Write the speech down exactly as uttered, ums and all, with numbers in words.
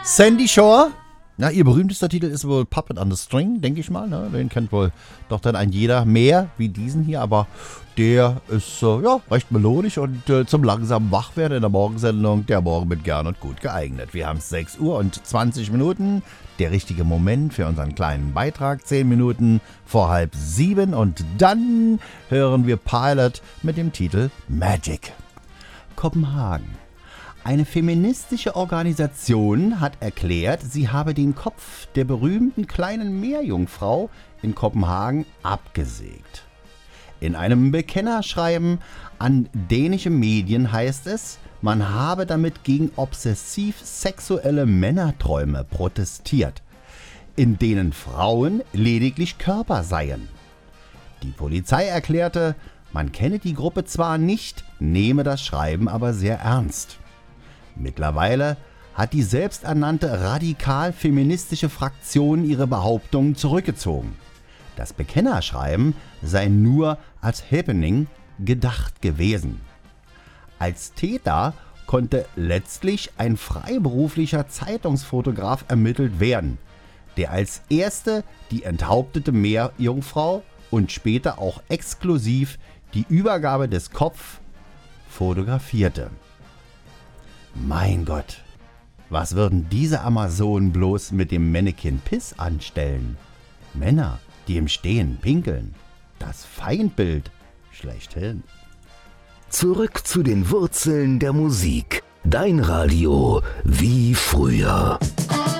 Sandy Shore. Na, ihr berühmtester Titel ist wohl Puppet on the String, denke ich mal. Ne? Den kennt wohl doch dann ein jeder mehr wie diesen hier. Aber der ist äh, ja, recht melodisch und äh, zum langsamen Wachwerden in der Morgensendung der Morgen mit gern und gut geeignet. Wir haben sechs Uhr und zwanzig Minuten. Der richtige Moment für unseren kleinen Beitrag. zehn Minuten vor halb sieben. Und dann hören wir Pilot mit dem Titel Magic. Kopenhagen. Eine feministische Organisation hat erklärt, sie habe den Kopf der berühmten kleinen Meerjungfrau in Kopenhagen abgesägt. In einem Bekennerschreiben an dänische Medien heißt es, man habe damit gegen obsessiv sexuelle Männerträume protestiert, in denen Frauen lediglich Körper seien. Die Polizei erklärte, man kenne die Gruppe zwar nicht, nehme das Schreiben aber sehr ernst. Mittlerweile hat die selbsternannte radikal-feministische Fraktion ihre Behauptungen zurückgezogen. Das Bekennerschreiben sei nur als Happening gedacht gewesen. Als Täter konnte letztlich ein freiberuflicher Zeitungsfotograf ermittelt werden, der als erste die enthauptete Meerjungfrau und später auch exklusiv die Übergabe des Kopfs fotografierte. Mein Gott, was würden diese Amazonen bloß mit dem Mannequin Piss anstellen? Männer, die im Stehen pinkeln. Das Feindbild schlechthin. Zurück zu den Wurzeln der Musik. Dein Radio wie früher.